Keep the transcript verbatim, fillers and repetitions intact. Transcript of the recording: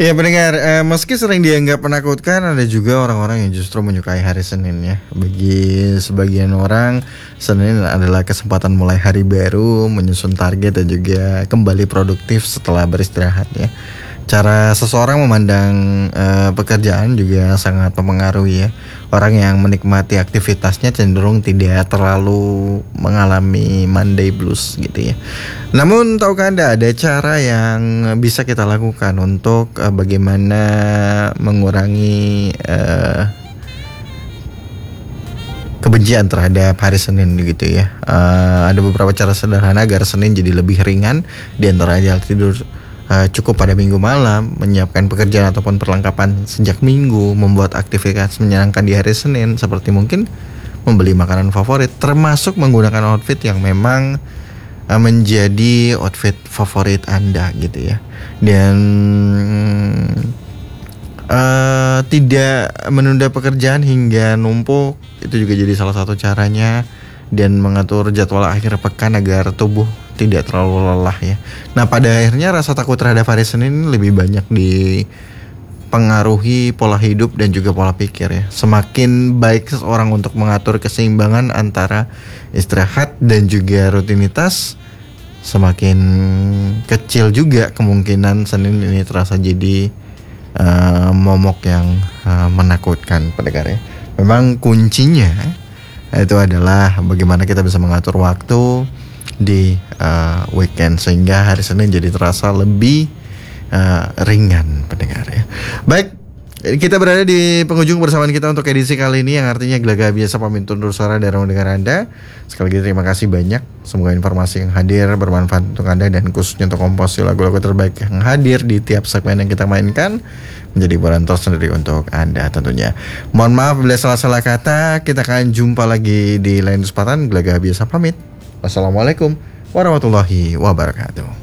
Ya pendengar, eh, meski sering dianggap menakutkan, ada juga orang-orang yang justru menyukai hari Senin ya. Bagi sebagian orang, Senin adalah kesempatan mulai hari baru, menyusun target dan juga kembali produktif setelah beristirahat ya. Cara seseorang memandang uh, pekerjaan juga sangat mempengaruhi ya. Orang yang menikmati aktivitasnya cenderung tidak terlalu mengalami Monday blues gitu ya. Namun tahukah Anda ada cara yang bisa kita lakukan untuk uh, bagaimana mengurangi uh, kebencian terhadap hari Senin gitu ya. Uh, ada beberapa cara sederhana agar Senin jadi lebih ringan. Di antaranya tidur Uh, cukup pada minggu malam, menyiapkan pekerjaan ataupun perlengkapan sejak minggu, membuat aktivitas menyenangkan di hari Senin seperti mungkin membeli makanan favorit, termasuk menggunakan outfit yang memang uh, menjadi outfit favorit Anda gitu ya. Dan uh, tidak menunda pekerjaan hingga numpuk, itu juga jadi salah satu caranya. Dan mengatur jadwal akhir pekan agar tubuh tidak terlalu lelah ya. Nah pada akhirnya rasa takut terhadap hari Senin lebih banyak dipengaruhi pola hidup dan juga pola pikir ya. Semakin baik seseorang untuk mengatur keseimbangan antara istirahat dan juga rutinitas, semakin kecil juga kemungkinan Senin ini terasa jadi uh, momok yang uh, menakutkan pendengar ya. Memang kuncinya itu adalah bagaimana kita bisa mengatur waktu di uh, weekend sehingga hari Senin jadi terasa lebih uh, ringan pendengar ya. Baik, kita berada di penghujung persamaan kita untuk edisi kali ini, yang artinya Gelaga biasa pamit undur suara dari mendengar Anda. Sekali lagi terima kasih banyak. Semoga informasi yang hadir bermanfaat untuk Anda dan khususnya untuk komposisi lagu-lagu terbaik yang hadir di tiap segmen yang kita mainkan menjadi hiburan tersendiri untuk Anda tentunya. Mohon maaf bila salah-salah kata. Kita akan jumpa lagi di lain kesempatan. Gelaga biasa pamit. Wassalamualaikum warahmatullahi wabarakatuh.